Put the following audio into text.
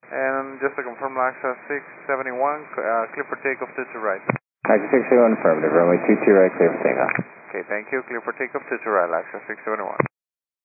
And just to confirm, Laxa 671, clear for takeoff 22 right. Laxa 671 affirmative, runway 22 right, clear for takeoff. Okay, thank you. Clear for takeoff 22 right, Laxa 671.